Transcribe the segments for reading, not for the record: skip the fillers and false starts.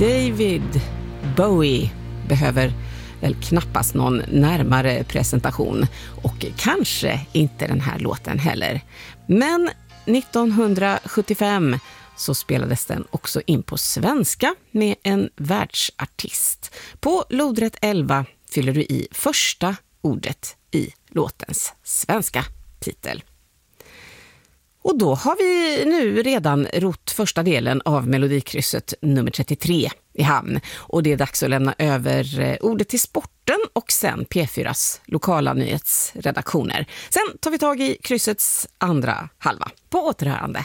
David Bowie behöver väl knappast någon närmare presentation, och kanske inte den här låten heller. Men 1975 så spelades den också in på svenska med en världsartist. På lodrätt 11 fyller du i första ordet i låtens svenska titel. Och då har vi nu redan rott första delen av Melodikrysset nummer 33 i hamn. Och det är dags att lämna över ordet till sporten och sen P4s lokala nyhetsredaktioner. Sen tar vi tag i kryssets andra halva. På återhörande.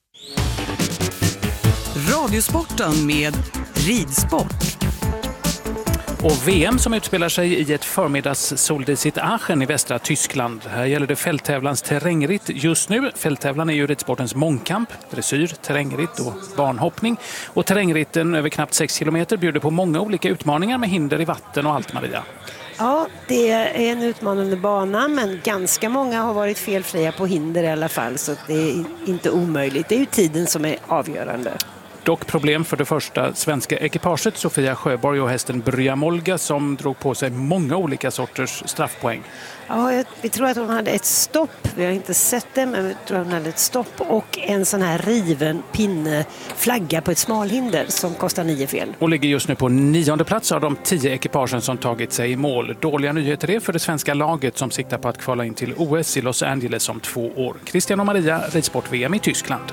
Radiosporten med ridsport. Och VM som utspelar sig i ett förmiddags soldisigt Aachen i västra Tyskland. Här gäller det fälttävlans terrängritt just nu. Fälttävlan är ju ridsportens mångkamp, dressyr, terrängritt och banhoppning. Och terrängritten över knappt 6 kilometer bjuder på många olika utmaningar med hinder i vatten och allt, Maria. Ja, det är en utmanande bana, men ganska många har varit felfria på hinder i alla fall, så det är inte omöjligt. Det är ju tiden som är avgörande. Dock problem för det första svenska ekipaget, Sofia Sjöborg och hästen Bryamolga, som drog på sig många olika sorters straffpoäng. Ja, vi tror att hon hade ett stopp. Vi har inte sett det, men vi tror att hon hade ett stopp och en sån här riven pinneflagga på ett smalhinder som kostar 9 fel. Och ligger just nu på 9:e plats av de 10 ekipagen som tagit sig i mål. Dåliga nyheter är för det svenska laget som siktar på att kvala in till OS i Los Angeles om 2 år. Christian och Maria, ridsport-VM i Tyskland.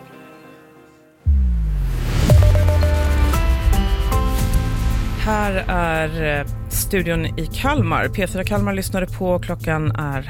Här är studion i Kalmar. P4 Kalmar lyssnade på, klockan är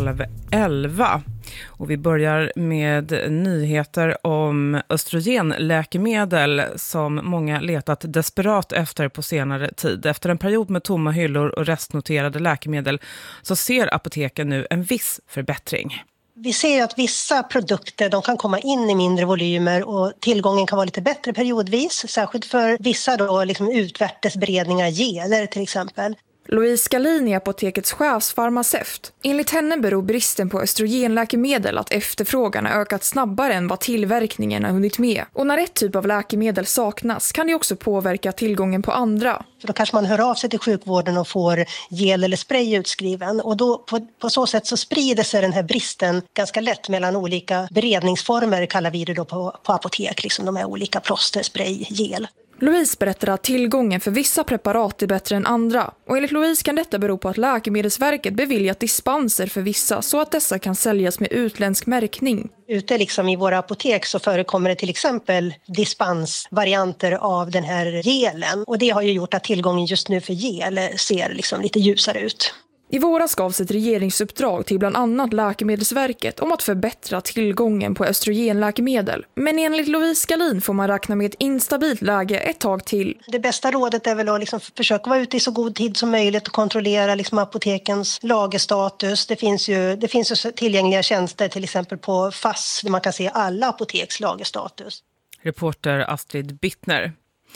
10:30. Och vi börjar med nyheter om östrogenläkemedel som många letat desperat efter på senare tid. Efter en period med tomma hyllor och restnoterade läkemedel så ser apoteken nu en viss förbättring. Vi ser att vissa produkter de kan komma in i mindre volymer och tillgången kan vara lite bättre periodvis. Särskilt för vissa då, liksom utvärtesberedningar, geler till exempel. Louise Skalin är apotekets chefsfarmaceut. Enligt henne beror bristen på östrogenläkemedel att efterfrågan har ökat snabbare än vad tillverkningen har hunnit med. Och när ett typ av läkemedel saknas kan det också påverka tillgången på andra. För då kanske man hör av sig till sjukvården och får gel eller spray utskriven. Och då på så sätt så sprider sig den här bristen ganska lätt mellan olika beredningsformer, kallar vi det då på apotek. Liksom de här olika plåster, spray, gel. Louise berättar att tillgången för vissa preparat är bättre än andra. Och enligt Louise kan detta bero på att Läkemedelsverket beviljat dispenser för vissa så att dessa kan säljas med utländsk märkning. Ute liksom i våra apotek så förekommer det till exempel dispensvarianter av den här gelen. Och det har ju gjort att tillgången just nu för gel ser liksom lite ljusare ut. I våras gavs ett regeringsuppdrag till bland annat Läkemedelsverket om att förbättra tillgången på östrogenläkemedel. Men enligt Louise Skalin får man räkna med ett instabilt läge ett tag till. Det bästa rådet är väl att liksom försöka vara ute i så god tid som möjligt och kontrollera liksom apotekens lagerstatus. Det finns ju tillgängliga tjänster till exempel på FASS där man kan se alla apoteks lagerstatus. Reporter Astrid Bittner.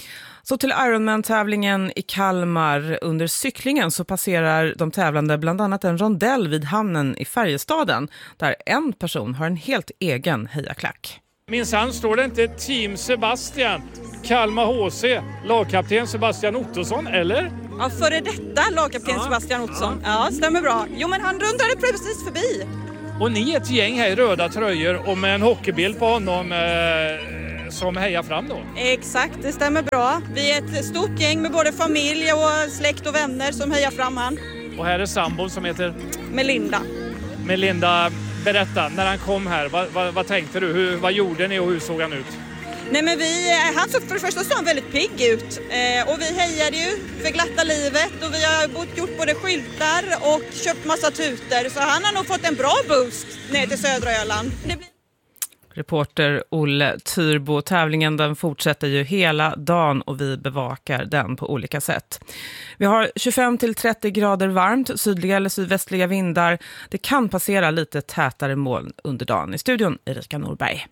Så till Ironman-tävlingen i Kalmar. Under cyklingen så passerar de tävlande bland annat en rondell vid hamnen i Färjestaden där en person har en helt egen hejaklack. Minsann står det inte Team Sebastian, Kalmar HC, lagkapten Sebastian Ottosson, eller? Ja, före detta lagkapten Sebastian Ottosson. Ja, stämmer bra. Jo, men han rundade precis förbi. Och ni är ett gäng här i röda tröjor och med en hockeybild på honom som hejar fram då? Exakt, det stämmer bra. Vi är ett stort gäng med både familj och släkt och vänner som hejar fram han. Och här är sambon som heter? Melinda. Melinda, berätta, när han kom här, vad tänkte du? Vad gjorde ni och hur såg han ut? Nej, men han såg för det första så väldigt pigg ut och vi hejade ju för glatta livet och vi har gjort både skyltar och köpt massa tuter, så han har nog fått en bra boost ner till södra Öland. Reporter Olle Tyrbo. Tävlingen den fortsätter ju hela dagen och vi bevakar den på olika sätt. Vi har 25-30 grader varmt, sydliga eller sydvästliga vindar. Det kan passera lite tätare moln under dagen. I studion Erika Norberg.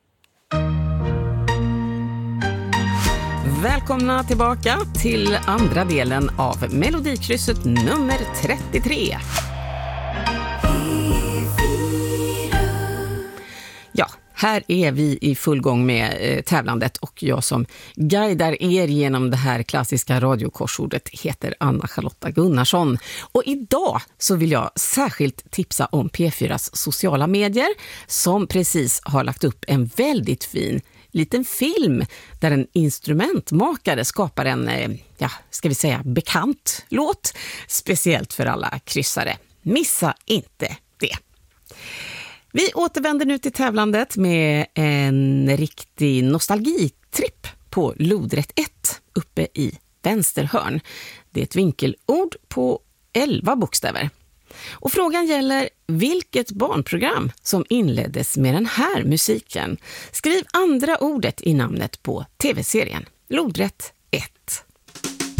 Välkomna tillbaka till andra delen av Melodikrysset nummer 33. Ja, här är vi i full gång med tävlandet och jag som guidar er genom det här klassiska radiokorsordet heter Anna-Charlotta Gunnarsson. Och idag så vill jag särskilt tipsa om P4s sociala medier som precis har lagt upp en väldigt fin liten film där en instrumentmakare skapar en, ska vi säga, bekant låt, speciellt för alla kryssare. Missa inte det. Vi återvänder nu till tävlandet med en riktig nostalgitripp på lodrätt 1 uppe i vänsterhörn. Det är ett vinkelord på 11 bokstäver. Och frågan gäller vilket barnprogram som inleddes med den här musiken. Skriv andra ordet i namnet på tv-serien. Lodrätt 1.